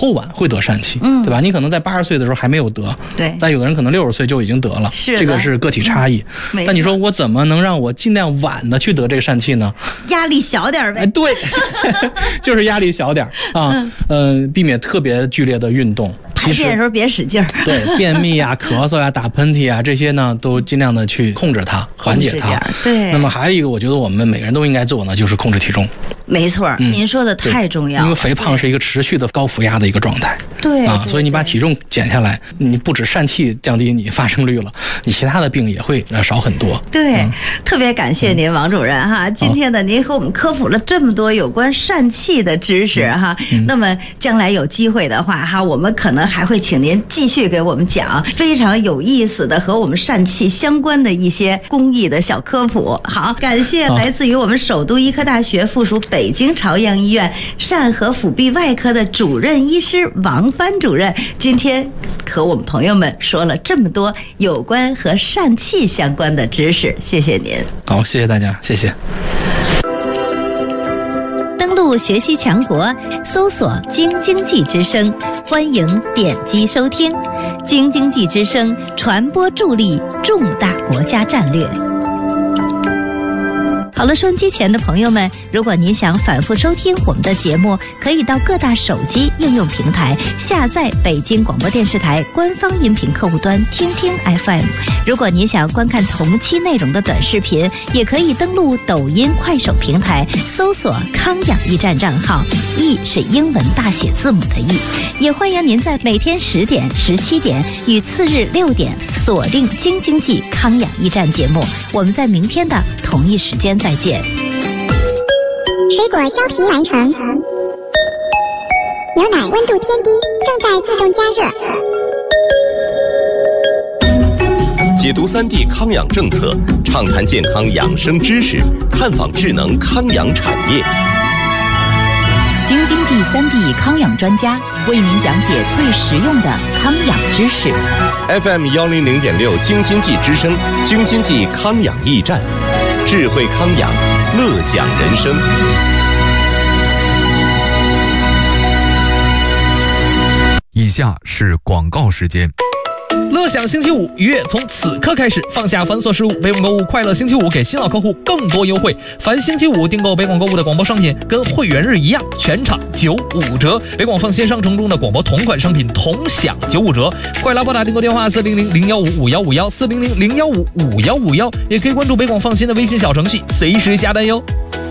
后晚会得疝气，对吧？你可能在80岁的时候还没有得， 对， 但有的人可能60岁就已经得了，这个是个体差异。但你说我怎么能让我尽量晚的去得这个疝气呢？ 压力小点呗。 对，就是压力小点啊，避免特别剧烈的运动。 排便的时候别使劲儿。 对，便秘啊、咳嗽啊、打喷嚏啊这些呢，都尽量的去控制它，缓解它。 对。 那么还有一个，我觉得我们每个人都应该做呢，就是控制体重。 没错，您说的太重要了。 因为肥胖是一个持续的高负压的一个状态。 对啊， 所以你把体重减下来，你不止疝气降低你发生率了，你其他的病也会少很多。 对，特别感谢您王主任哈，今天呢您和我们科普了这么多有关疝气的知识哈。那么将来有机会的话哈，我们可能还会请您继续给我们讲非常有意思的和我们疝气相关的一些公益的小科普。好，感谢来自于我们首都医科大学附属北京朝阳医院疝和腹壁外科的主任医师王帆主任，今天和我们朋友们说了这么多有关和疝气相关的知识，谢谢您。 好，谢谢大家，谢谢。 登录学习强国，搜索京津冀之声，欢迎点击收听。京津冀之声传播助力重大国家战略。好了，收音机前的朋友们，如果您想反复收听我们的节目，可以到各大手机应用平台下载北京广播电视台官方音频客户端听听 FM。 如果您想观看同期内容的短视频，也可以登录抖音、快手平台，搜索康养驿站账号，驿是英文大写字母的驿。也欢迎您在每天10点、17点与次日6点锁定京津冀康养驿站节目。我们在明天的同一时间再见。 水果削皮完成，牛奶温度偏低，正在自动加热。 解读3D 康养政策，畅谈健康养生知识，探访智能康养产业。 京津冀3D 康养专家为您讲解最实用的康养知识。 FM 100.6京津冀之声，京津冀康养驿站，智慧康养，乐享人生。 以下是广告时间。 乐享星期五愉悦从此刻开始，放下繁琐事务，北广购物快乐星期五给新老客户更多优惠。凡星期五订购北广购物的广播商品，跟会员日一样，全场95折。北广放新商城中的广播同款商品同享95折。快来拨打订购电话400-015-5151，400-015-5151，也可以关注北广放新的微信小程序，随时下单哟。